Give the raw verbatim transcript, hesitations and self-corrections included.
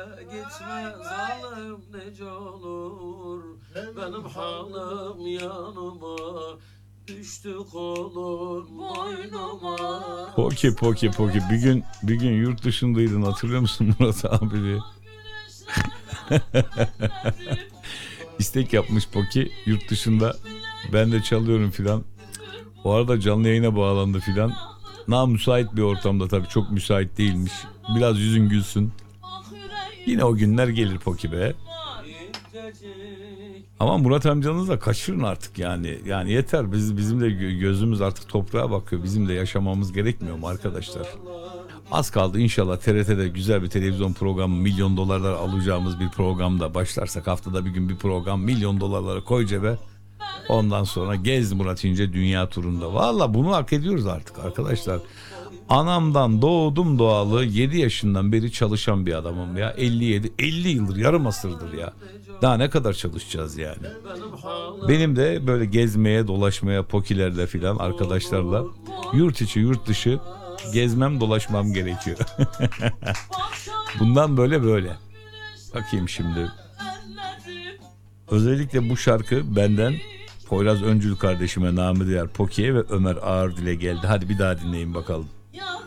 gitme zalim nece olur. Benim halim yanıma düştü kolun boynuma. Poki Poki Poki bir gün bir gün yurt dışındaydın, hatırlıyor musun Murat abi diye. İstek yapmış Poki yurt dışında, ben de çalıyorum filan. O arada canlı yayına bağlandı filan. Na müsait bir ortamda, tabii çok müsait değilmiş. Biraz yüzün gülsün. Yine o günler gelir Poki be. Ama Murat amcanız da kaçırın artık yani. Yani yeter, biz bizim de gözümüz artık toprağa bakıyor. Bizim de yaşamamız gerekmiyor mu arkadaşlar? Az kaldı inşallah T R T'de güzel bir televizyon programı, milyon dolarlar alacağımız bir programda başlarsak, haftada bir gün bir program, milyon dolarları koy cebe. Ondan sonra gez Murat İnce dünya turunda. Valla bunu hak ediyoruz artık arkadaşlar. Anamdan doğdum doğalı yedi yaşından beri çalışan bir adamım ya. elli yedi elli yıldır, yarım asırdır ya. Daha ne kadar çalışacağız yani. Benim de böyle gezmeye, dolaşmaya, pokilerle filan arkadaşlarla yurt içi yurt dışı gezmem, dolaşmam gerekiyor. Bundan böyle böyle. Bakayım şimdi. Özellikle bu şarkı benden Poyraz Öncül kardeşime, namı diğer Poki'ye ve Ömer Ağırdil'e geldi. Hadi bir daha dinleyin bakalım.